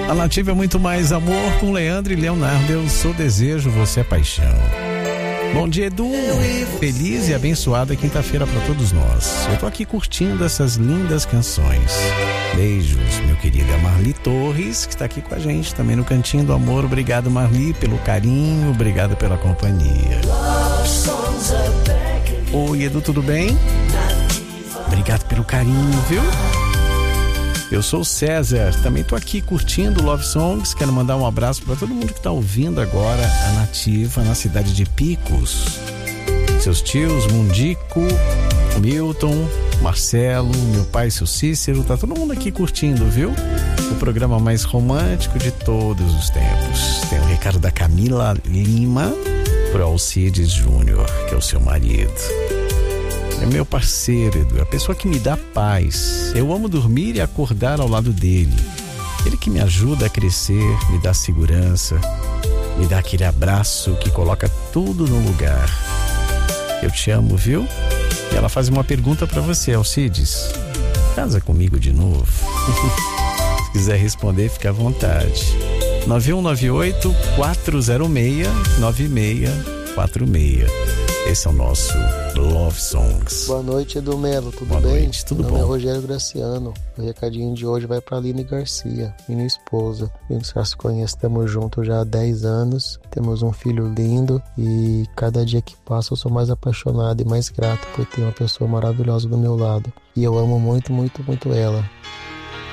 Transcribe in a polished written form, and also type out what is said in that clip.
A Nativa é muito mais amor com Leandro e Leonardo. Eu sou desejo, você é paixão. Bom dia, Edu. Feliz e abençoada quinta-feira para todos nós. Eu tô aqui curtindo essas lindas canções. Beijos, meu querido. A Marli Torres, que está aqui com a gente também no Cantinho do Amor. Obrigado, Marli, pelo carinho. Obrigado pela companhia. Oi, Edu, tudo bem? Obrigado pelo carinho, viu? Eu sou o César, também tô aqui curtindo Love Songs. Quero mandar um abraço para todo mundo que tá ouvindo agora a Nativa na cidade de Picos. Seus tios, Mundico, Milton, Marcelo, meu pai, seu Cícero, tá todo mundo aqui curtindo, viu? O programa mais romântico de todos os tempos. Tem o recado da Camila Lima pro Alcides Júnior, que é o seu marido. É meu parceiro, Edu, a pessoa que me dá paz. Eu amo dormir e acordar ao lado dele. Ele que me ajuda a crescer, me dá segurança, me dá aquele abraço que coloca tudo no lugar. Eu te amo, viu? E ela faz uma pergunta pra você, Alcides. Casa comigo de novo? Se quiser responder, fica à vontade. 9198-406-9646. Esse é o nosso Love Songs. Boa noite, Edu Melo, tudo Boa bem? Noite, tudo Meu bom? nome é Rogério Graciano. O recadinho de hoje vai para Aline Garcia, minha esposa. A gente já se conhece, estamos juntos já há 10 anos. Temos um filho lindo e cada dia que passa eu sou mais apaixonado e mais grato por ter uma pessoa maravilhosa do meu lado. E eu amo muito, muito, muito ela.